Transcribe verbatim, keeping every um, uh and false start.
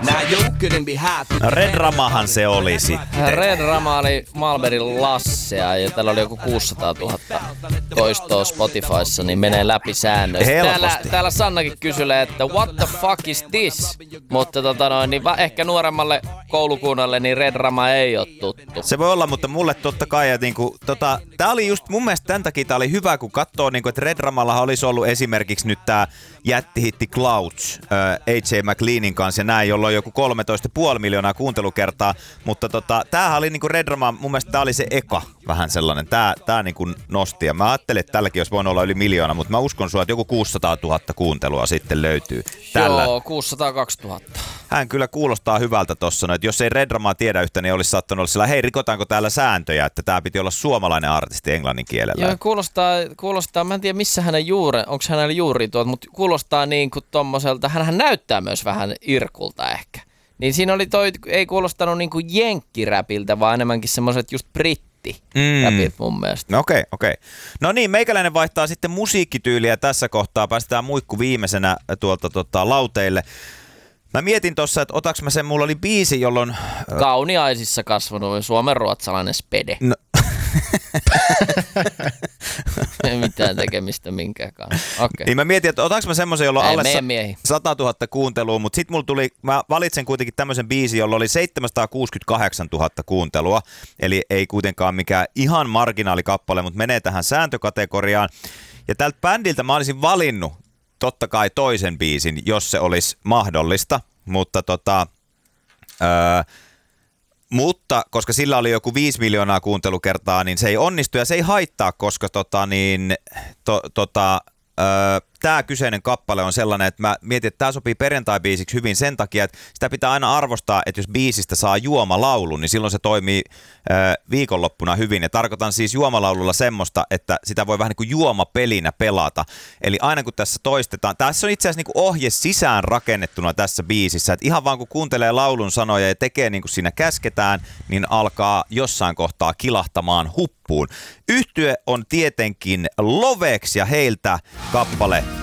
Red Ramahan se oli sitten. Red Rama oli Malberin Lassea ja täällä oli joku kuusisataatuhatta toistoa Spotifyssa, niin menee läpi säännöistä. Täällä, täällä Sannakin kysylee, että what the fuck is this? Mutta tota noin, niin va- ehkä nuoremmalle koulukunnalle niin Red Rama ei ole tuttu. Se voi olla, mutta mulle totta kai, että niinku, tota, tää oli just mun mielestä tämän takia tää oli hyvä, kun katsoo, niinku, että Red Ramallahan olisi ollut esimerkiksi nyt tää jättihitti Clouds äh, A J McLeanin kanssa ja näin, jolla on joku kolmetoista pilkku viisi miljoonaa kuuntelukertaa, mutta tota, tämähän oli niinku Red Rama, mun mielestä tää oli se eka vähän sellainen, tää, tää niinku nosti ja mä ajattelin, että tälläkin olisi voinut olla yli miljoona, mutta mä uskon sua, että joku kuusisataatuhatta kuuntelua sitten löytyy. Tällä. Joo, kuusisataakaksituhatta. Hän kyllä kuulostaa hyvältä tossa, että jos ei Red Ramaa tiedä yhtä, niin olisi saattanut olla sillä, hei, rikotaanko täällä sääntöjä, että tää piti olla suomalainen artisti englannin kielellä. Joo, kuulostaa, kuulostaa, mä en tiedä missä hänen juuri, onko hänellä juuri tuot, mutta kuulostaa niin kuin tommoselta, hänhän näyttää myös vähän irkulta ehkä. Niin siinä oli toi, ei kuulostanut niin kuin jenkkiräpiltä, vaan enemmänkin semmoiset just britti. Mm. Räpit mun mielestä. No okei, okay, okei. Okay. No niin, meikäläinen vaihtaa sitten musiikkityyliä tässä kohtaa. Päästetään muikku viimeisenä tuolta tota, lauteille. Mä mietin tossa, että otaks mä sen, mulla oli biisi, jolloin... Kauniaisissa kasvanut suomenruotsalainen spede. No. Ei mitään tekemistä minkäänkään. Okay. Niin mä mietin, että otaks mä semmosen, jolla on alle sata tuhatta kuuntelua, mutta sit mulla tuli, mä valitsen kuitenkin tämmösen biisin, jolla oli seitsemänsataakuusikymmentäkahdeksantuhatta kuuntelua, eli ei kuitenkaan mikään ihan marginaalikappale, mutta menee tähän sääntökategoriaan. Ja tältä bändiltä mä olisin valinnut totta kai toisen biisin, jos se olisi mahdollista, mutta tota... Öö, Mutta koska sillä oli joku viisi miljoonaa kuuntelukertaa, niin se ei onnistu ja se ei haittaa, koska tota niin, to, tota, öö, tämä kyseinen kappale on sellainen, että mä mietin, että tämä sopii perjantai-biisiksi hyvin sen takia, että sitä pitää aina arvostaa, että jos biisistä saa juomalaulu, niin silloin se toimii öö, viikonloppuna hyvin. Ja tarkoitan siis juomalaululla semmoista, että sitä voi vähän niin kuin juomapelinä pelata. Eli aina kun tässä toistetaan, tässä on itse asiassa niin kuin ohje sisään rakennettuna tässä biisissä, että ihan vaan kun kuuntelee laulun sanoja ja tekee niin kuin siinä käsketään, niin alkaa jossain kohtaa kilahtamaan huppuun. Yhtye on tietenkin Lovex ja heiltä kappale